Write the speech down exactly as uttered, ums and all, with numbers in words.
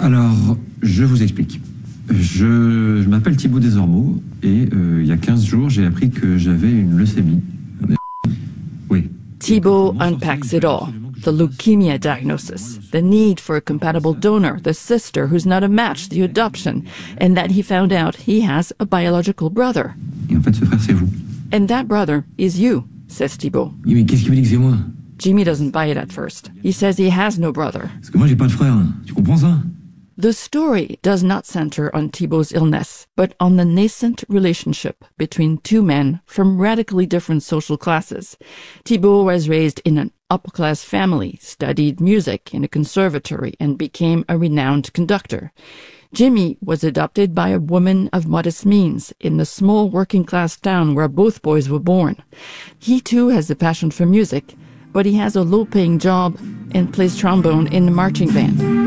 Alors, je vous explique. Je, je m'appelle Thibaut Desormeaux et euh, il y a quinze jours, j'ai appris que j'avais une leucémie. Oui. Thibaut unpacks it all. The leukemia diagnosis, the need for a compatible donor, the sister who's not a match, the adoption, and that he found out he has a biological brother. Et en fait, ce frère, c'est vous. And that brother is you, says Thibaut. Oui, mais qu'est-ce qui vous dit que c'est moi? Jimmy doesn't buy it at first. He says he has no brother. Parce que moi, j'ai pas de frère. Tu comprends ça? The story does not center on Thibaut's illness, but on the nascent relationship between two men from radically different social classes. Thibaut was raised in an upper-class family, studied music in a conservatory, and became a renowned conductor. Jimmy was adopted by a woman of modest means in the small working-class town where both boys were born. He too has a passion for music, but he has a low-paying job and plays trombone in a marching band.